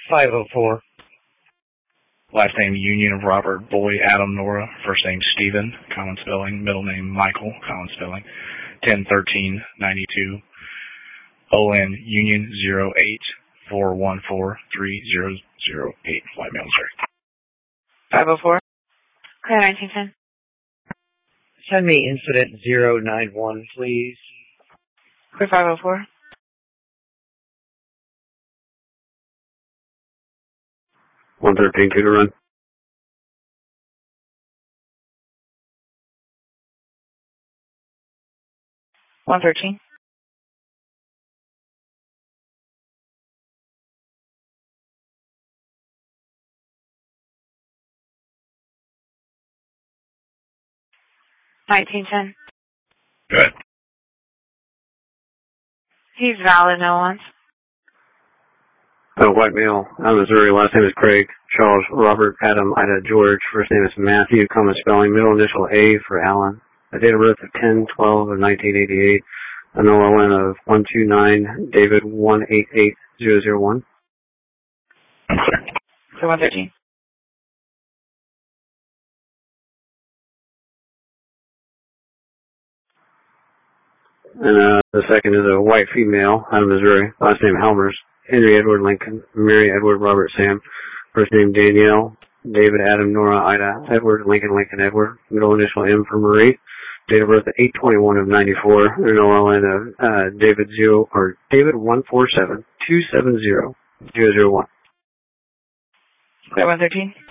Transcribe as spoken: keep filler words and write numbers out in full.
five oh four. Last name Union of Robert, boy Adam Nora, first name Stephen, common spelling, middle name Michael, common spelling, ten thirteen ninety-two. O N Union zero eight four one four three zero zero eight. White male, sir. five oh four. Clear nineteen ten. Send me incident zero nine one, please. Clear five oh four. one thirteen, two to run. one thirteen. nineteen ten. Good. He's valid, no one's. Uh, white male, out of Missouri, last name is Craig, Charles, Robert, Adam, Ida, George, first name is Matthew, common spelling, middle initial A for Alan, a date of birth of ten twelve of nineteen eighty-eight, an O L N of one two nine, David one eight eight zero zero one. I'm clear. So one thirteen. And uh, the second is a white female out of Missouri, last name Helmers, Henry Edward Lincoln, Mary Edward Robert Sam, first name Danielle, David Adam Nora Ida Edward Lincoln Lincoln Edward, middle initial M for Marie, date of birth of eight twenty-one of ninety-four, and O L N of uh, David zero or David one four seven two seven zero zero zero one. Clear one thirteen.